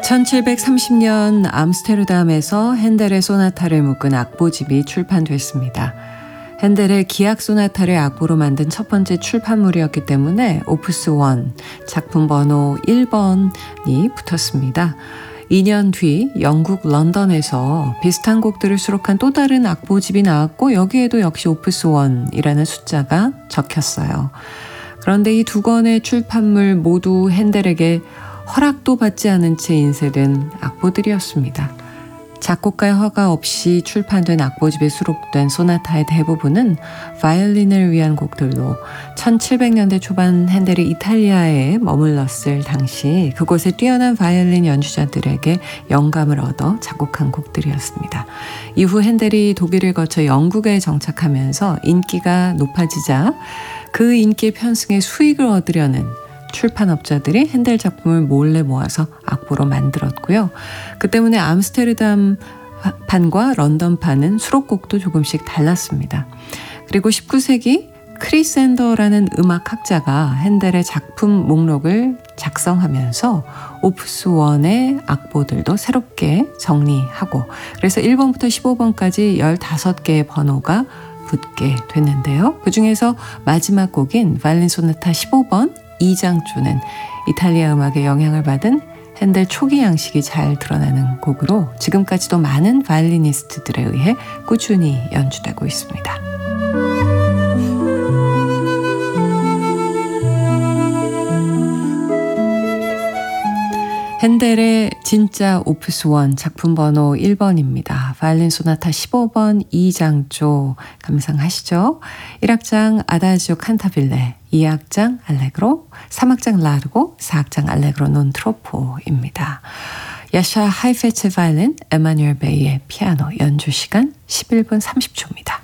1730년 암스테르담에서 핸델의 소나타를 묶은 악보집이 출판됐습니다. 핸델의 기악 소나타를 악보로 만든 첫 번째 출판물이었기 때문에 오프스 1, 작품 번호 1번이 붙었습니다. 2년 뒤 영국 런던에서 비슷한 곡들을 수록한 또 다른 악보집이 나왔고 여기에도 역시 오프스 1이라는 숫자가 적혔어요. 그런데 이 두 권의 출판물 모두 핸델에게 허락도 받지 않은 채 인쇄된 악보들이었습니다. 작곡가의 허가 없이 출판된 악보집에 수록된 소나타의 대부분은 바이올린을 위한 곡들로 1700년대 초반 핸델이 이탈리아에 머물렀을 당시 그곳에 뛰어난 바이올린 연주자들에게 영감을 얻어 작곡한 곡들이었습니다. 이후 핸델이 독일을 거쳐 영국에 정착하면서 인기가 높아지자 그 인기의 편승에 수익을 얻으려는 출판업자들이 핸델 작품을 몰래 모아서 악보로 만들었고요. 그 때문에 암스테르담 판과 런던 판은 수록곡도 조금씩 달랐습니다. 그리고 19세기 크리스 샌더라는 음악학자가 핸델의 작품 목록을 작성하면서 오프스 1의 악보들도 새롭게 정리하고 그래서 1번부터 15번까지 15개의 번호가 붙게 됐는데요. 그중에서 마지막 곡인 바이올린 소나타 15번 2장조는 이탈리아 음악에 영향을 받은 핸델 초기 양식이 잘 드러나는 곡으로 지금까지도 많은 바이올리니스트들에 의해 꾸준히 연주되고 있습니다. 핸델의 진짜 오프스 1 작품 번호 1번입니다. 바이올린 소나타 15번 2장조 감상하시죠? 1악장 아다지오 칸타빌레, 2악장 알레그로, 3악장 라르고, 4악장 알레그로 논 트로포입니다. 야샤 하이페체 바이올린, 에마뉴엘 베이의 피아노 연주 시간 11분 30초입니다.